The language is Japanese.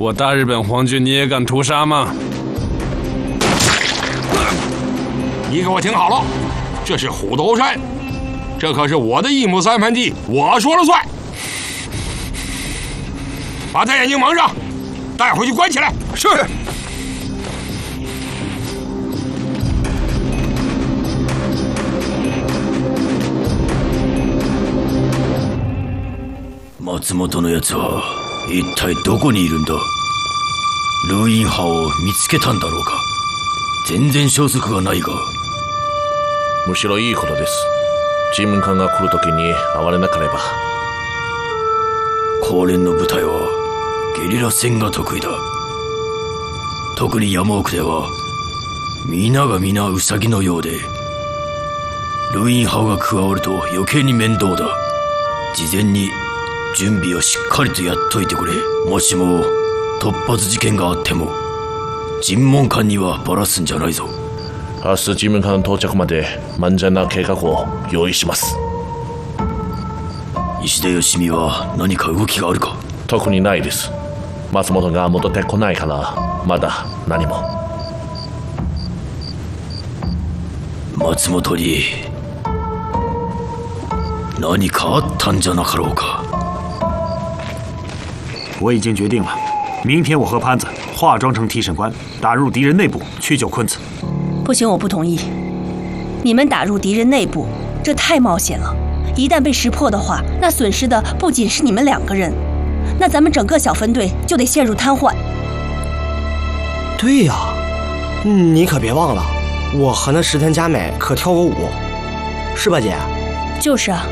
我大日本皇军你也敢屠杀吗？ 你给我听好了，这是虎头山，这可是我的一亩3分地，我说了算。把他眼睛蒙上，带回去关起来。 是。 松本のやつは一体どこにいるんだ。ルインハを見つけたんだろうか。全然消息がないが。 むしろいいことです。尋問官が来るときに会われなければ。 高連の部隊はゲリラ戦が得意だ。特に山奥では皆が皆ウサギのようで、ルインハが加わると余計に面倒だ。事前に準備をしっかりとやっといてくれ。もしも突発事件があっても尋問官にはバラすんじゃないぞ。 明日尋問官到着まで万全な計画を用意します。 石田義美は何か動きがあるか。 特にないです。松本が戻ってこないからまだ何も。 松本に何かあったんじゃなかろうか。 我已经决定了，明天我和潘子化妆成提审官，打入敌人内部去救坤子。 不行，我不同意。你们打入敌人内部，这太冒险了。一旦被识破的话，那损失的不仅是你们2个人，那咱们整个小分队就得陷入瘫痪。 对呀，你可别忘了，我和那石田佳美可跳过舞，是吧，姐？ 就是啊。